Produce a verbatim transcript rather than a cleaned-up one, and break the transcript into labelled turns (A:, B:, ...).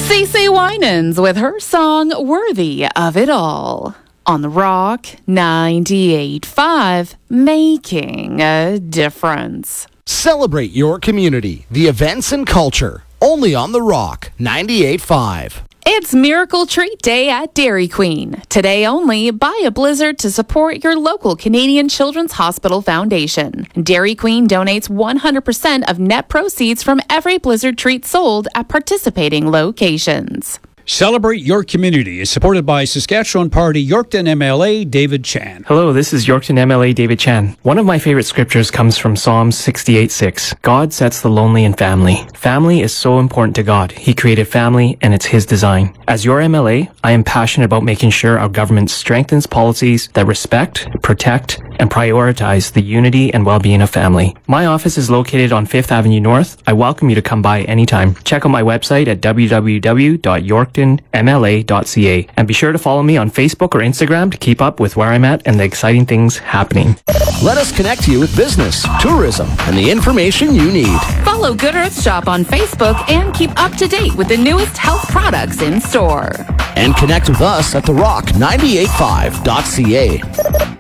A: CeCe Winans with her song Worthy of It All on the Rock ninety-eight point five, making a difference.
B: Celebrate your community, the events and culture, only on the Rock ninety-eight point five.
A: It's Miracle Treat Day at Dairy Queen. Today only, buy a Blizzard to support your local Canadian Children's Hospital Foundation. Dairy Queen donates one hundred percent of net proceeds from every Blizzard treat sold at participating locations.
C: Celebrate Your Community is supported by Saskatchewan Party Yorkton M L A David Chan.
D: Hello, this is Yorkton M L A David Chan. One of my favorite scriptures comes from Psalms sixty-eight six. God sets the lonely in family. Family is so important to God. He created family and it's His design. As your M L A, I am passionate about making sure our government strengthens policies that respect, protect, and prioritize the unity and well-being of family. My office is located on Fifth Avenue North. I welcome you to come by anytime. Check out my website at w w w dot yorkton m l a dot c a and be sure to follow me on Facebook or Instagram to keep up with where I'm at and the exciting things happening.
B: Let us connect you with business, tourism, and the information you need.
A: Follow Good Earth Shop on Facebook and keep up to date with the newest health products in store.
B: And connect with us at the rock ninety-eight point five dot c a.